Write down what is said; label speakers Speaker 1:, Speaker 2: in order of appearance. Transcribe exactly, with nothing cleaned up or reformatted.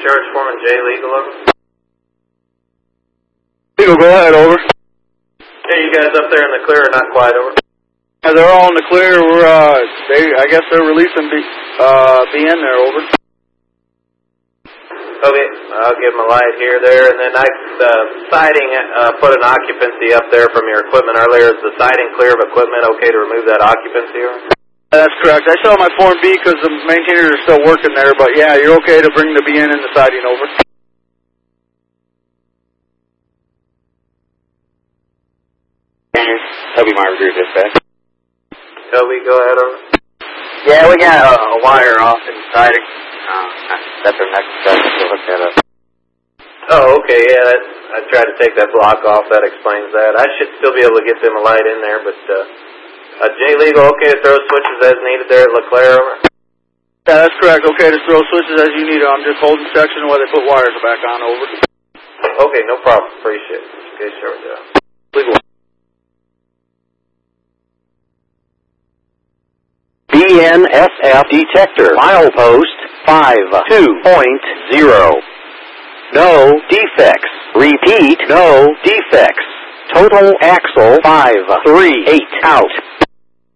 Speaker 1: Discharge Foreman J. Legal, over.
Speaker 2: Legal, go ahead, over.
Speaker 1: Hey, you guys up there in the clear or not quite, over?
Speaker 2: Yeah, they're all in the clear. We're, uh, they, I guess they're releasing B, uh, B N there, over.
Speaker 1: Okay, I'll give them a light here, there, and then I, uh, siding, uh, put an occupancy up there from your equipment earlier. Is the siding clear of equipment okay to remove that occupancy, over?
Speaker 2: That's correct. I saw my Form B because the maintainers are still working there, but yeah, you're okay to bring the B N and the siding over.
Speaker 3: Toby Marvin, dispatch.
Speaker 1: Toby, go ahead, over.
Speaker 3: Yeah, we got a, a wire off in the siding. Uh, that's our next step, so look that up.
Speaker 1: Oh, okay, yeah, that, I tried to take that block off. That explains that. I should still be able to get them a light in there, but, uh, uh J. Legal, okay to throw switches as needed there at LeClaire, over?
Speaker 2: Yeah, that's correct. Okay to throw switches as you need. I'm just holding section while they put wires back on, over.
Speaker 1: Okay, no problem. Appreciate it. Okay, sure, yeah.
Speaker 2: Legal.
Speaker 4: B N S F detector, milepost five two point zero. No defects. Repeat, no defects. Total axle five three eight out.